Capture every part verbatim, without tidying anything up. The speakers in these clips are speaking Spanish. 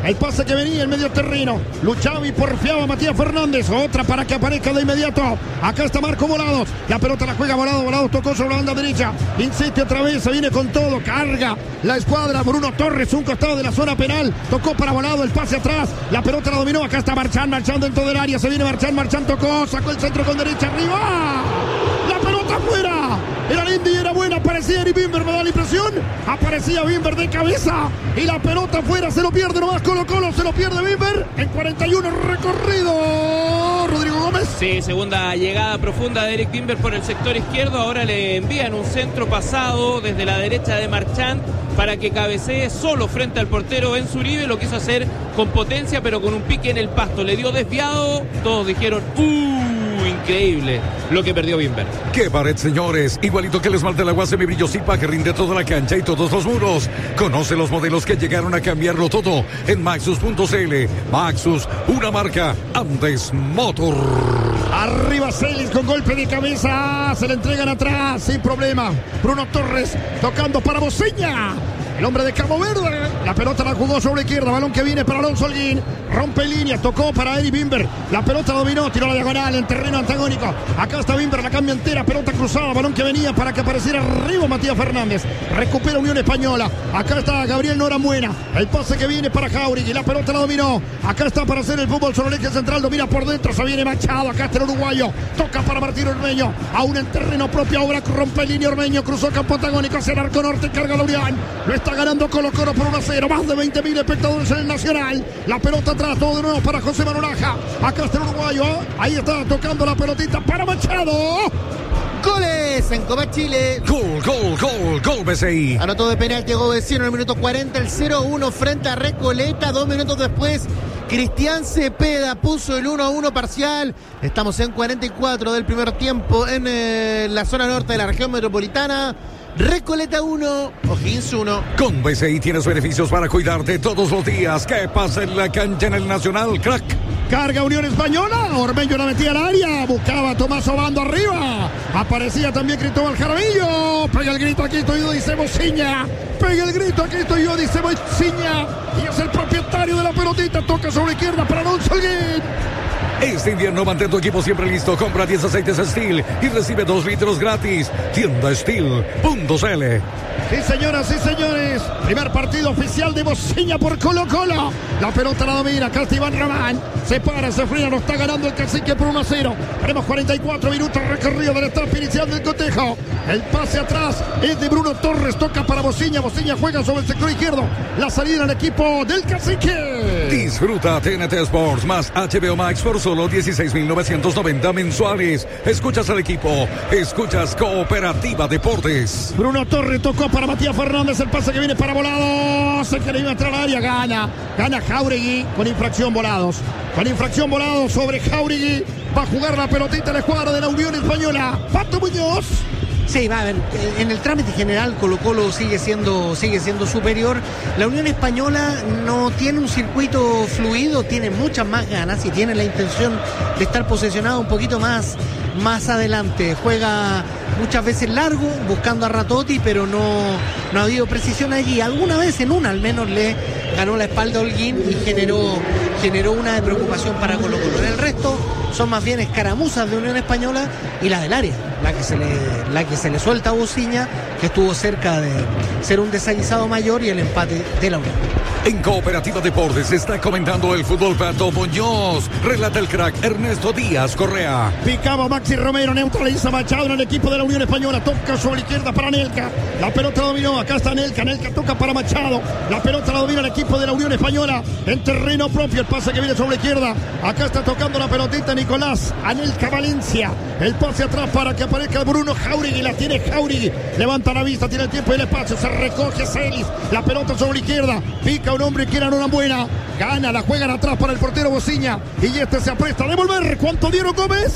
El pase que venía en medio terreno. Luchaba y porfiaba Matías Fernández. Otra para que aparezca de inmediato. Acá está Marco Volados. La pelota la juega Volados. Volados tocó sobre la banda derecha. Insiste otra vez. Se viene con todo. Carga la escuadra. Bruno Torres, un costado de la zona penal. Tocó para Volados. El pase atrás. La pelota la dominó. Acá está Marchán. Marchán dentro del área. Se viene Marchán. Marchán tocó. Sacó el centro con derecha arriba. La pelota afuera. Era linda y era buena. Aparecía Eric Bimber, me da la impresión. Aparecía Bimber de cabeza. Y la pelota afuera. Se lo pierde nomás Colo Colo. Se lo pierde Bimber. En cuarenta y uno recorrido. Rodrigo Gómez. Sí, segunda llegada profunda de Eric Bimber por el sector izquierdo. Ahora le envían un centro pasado desde la derecha de Marchand para que cabecee solo frente al portero Enzuribe. Lo quiso hacer con potencia, pero con un pique en el pasto. Le dio desviado. Todos dijeron, ¡uh! Increíble lo que perdió Bimber. ¡Qué pared, señores! Igualito que el esmalte del agua Semibrillo-Zipa que rinde toda la cancha y todos los muros. Conoce los modelos que llegaron a cambiarlo todo en Maxus punto c l. Maxus, una marca Andes Motor. Arriba Celis con golpe de cabeza. Se le entregan atrás sin problema. Bruno Torres tocando para Bociña. El hombre de Cabo Verde. La pelota la jugó sobre la izquierda. Balón que viene para Alonso Holguín. Rompe línea. Tocó para Eric Bimber. La pelota dominó. Tiró la diagonal en terreno antagónico. Acá está Bimber. La cambia entera. Pelota cruzada. Balón que venía para que apareciera arriba Matías Fernández. Recupera Unión Española. Acá está Gabriel Norambuena. El pase que viene para Jauregui. La pelota la dominó. Acá está para hacer el fútbol sobre el eje central. Domina por dentro. Se viene Machado. Acá está el uruguayo. Toca para Martín Ormeño. Aún en terreno propio. Ahora rompe línea Ormeño. Cruzó campo antagónico hacia el arco norte. Carga Lurián. Lo está ganando Colo Colo por uno a cero. Más de veinte mil espectadores en el Nacional. La pelota atrás. Todo de nuevo para José Manolaja. Acá está el uruguayo. Ahí está tocando la pelotita para Machado. Goles en Copa Chile. Gol, gol, gol, gol, B C I. Anotó de penalti Diego Vecino en el minuto cuarenta, el cero uno frente a Recoleta. Dos minutos después, Cristian Cepeda puso el uno a uno parcial. Estamos en cuarenta y cuatro del primer tiempo en eh, la zona norte de la región metropolitana. Recoleta uno, O'Higgins uno. Con B C I tienes beneficios para cuidarte todos los días. ¿Qué pasa en la cancha en el Nacional, crack? Carga Unión Española. Ormeño la metía al área. Buscaba a Tomás Obando arriba. Aparecía también Cristóbal Jaramillo. Pega el grito, aquí estoy yo, dice Bociña. Pega el grito, aquí estoy yo, dice Bociña. Y es el propietario de la pelotita. Toca sobre la izquierda para Alonso Holguín. Este invierno mantén tu equipo siempre listo. Compra diez aceites Steel y recibe dos litros gratis. Tienda Steel punto c l. Sí, señoras, sí, señores. Primer partido oficial de Bociña por Colo Colo. La pelota la domina. Acá está Iván Román. Se para, se frena, lo está ganando el Cacique por uno a cero. Tenemos cuarenta y cuatro minutos recorrido del etapa inicial del cotejo. El pase atrás es de Bruno Torres. Toca para Bociña. Bociña juega sobre el sector izquierdo. La salida al equipo del Cacique. Disfruta T N T Sports más H B O Max por solo dieciséis mil novecientos noventa mensuales. Escuchas al equipo. Escuchas Cooperativa Deportes. Bruno Torres tocó para Matías Fernández. El pase que viene para Volados. Se quiere entrar al área. Gana. Gana Jauregui con infracción Volados. Con infracción Volados sobre Jauregui. Va a jugar la pelotita la escuadra de la Unión Española. Pato Muñoz. Sí, va a ver, en el trámite general Colo Colo sigue siendo, sigue siendo superior. La Unión Española no tiene un circuito fluido, tiene muchas más ganas y tiene la intención de estar posesionado un poquito más, más adelante. Juega muchas veces largo, buscando a Ratotti, pero no, no ha habido precisión allí. Alguna vez en una al menos le ganó la espalda a Holguín y generó, generó una de preocupación para Colo Colo. En el resto son más bien escaramuzas de Unión Española y la del área, la que se le, la que se le suelta a Bociña, que estuvo cerca de ser un desaguisado mayor, y el empate de la Unión. En Cooperativa Deportes está comentando el fútbol Pato Muñoz. Relata el crack Ernesto Díaz Correa. Picaba Maxi Romero, neutraliza Machado en el equipo de la Unión Española. Toca sobre la izquierda para Nelka. La pelota dominó, acá está Nelka. Nelka toca para Machado. La pelota la domina el equipo de la Unión Española en terreno propio. El pase que viene sobre la izquierda. Acá está tocando la pelotita Nicolás Anelka Valencia. El pase atrás para que aparezca Bruno Jauregui. La tiene Jauregui. Levanta la vista, tiene el tiempo y el espacio. Se recoge Celis. La pelota sobre la izquierda. Pica un hombre que era una buena. Gana, la juegan atrás para el portero Bociña. Y este se apresta a devolver. ¿Cuánto dieron, Gómez?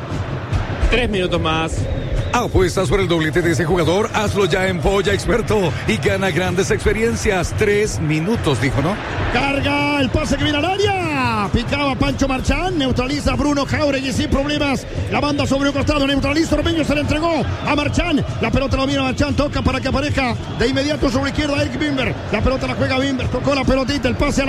Tres minutos más. ¿Apuestas por el doblete de ese jugador? Hazlo ya en Polla Experto y gana grandes experiencias. Tres minutos, dijo, ¿no? Carga el pase que viene al área. Picaba Pancho Marchán. Neutraliza Bruno Jauregui sin problemas. La banda sobre un costado. Neutraliza Ormeño. Se le entregó a Marchán. La pelota la viene a Marchán. Toca para que aparezca de inmediato sobre la izquierda Eric Bimber. La pelota la juega Bimber. Tocó la pelotita. El pase a